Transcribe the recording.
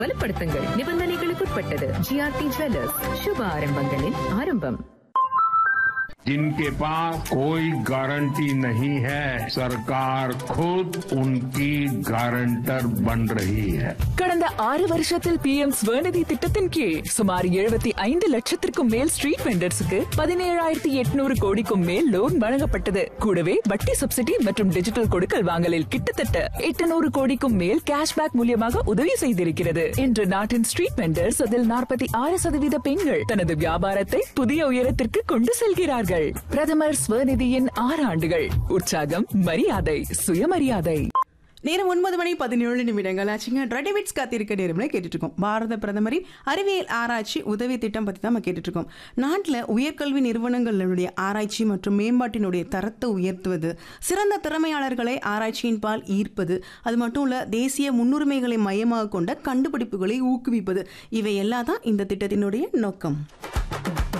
வலுப்படுத்துங்கள். நிபந்தனைகளுக்குட்பட்டது. GRT jewellers, சுப ஆரம்பங்களின் ஆரம்பம். जिनके पास कोई गारंटी नहीं है, सरकार खुद उनकी गारंटर बन रही है. கடந்த 6 வருஷத்தில் PM ஸ்வநிதி திட்டத்தின் கீழ் சுமார் 75 லட்சத்திற்கும் மேல் ஸ்ட்ரீட் வெண்டர்ஸுக்கு 17,800 கோடிக்கும் மேல் லோன் வழங்கப்பட்டது. கூடவே வட்டி சப்சிடி மற்றும் டிஜிட்டல் கொடுக்கல் வாங்கலில் கிட்டத்தட்ட 800 கோடிக்கும் மேல் கேஷ்பேக் மூலியமாக உதவி செய்திருக்கிறது. இன்று நாட்டின் ஸ்ட்ரீட் வெண்டர்ஸ் அதில் 46% பெண்கள் தனது வியாபாரத்தை புதிய உயரத்திற்கு கொண்டு செல்கிறார்கள். பிரதமர் ஸ்வநிதியின் 6 ஆண்டுகள். உற்சாகம், மரியாதை, சுயமரியாதை. நேரம் 9:17 ஆச்சுங்க. ரெடிமிட்ஸ் காத்திருக்க நேரம்ல கேட்டுட்டு இருக்கோம். பாரத பிரதமரின் அறிவியல் ஆராய்ச்சி உதவி திட்டம் பத்தி தான் நம்ம கேட்டுட்டு இருக்கோம். நாட்டில் உயர்கல்வி நிறுவனங்களுடைய ஆராய்ச்சி மற்றும் மேம்பாட்டினுடைய தரத்தை உயர்த்துவது, சிறந்த திறமையாளர்களை ஆராய்ச்சியின் பால் ஈர்ப்பது, அது மட்டும் இல்ல தேசிய முன்னுரிமைகளை மையமாக கொண்ட கண்டுபிடிப்புகளை ஊக்குவிப்பது, இவை எல்லாம் தான் இந்த திட்டத்தினுடைய நோக்கம்.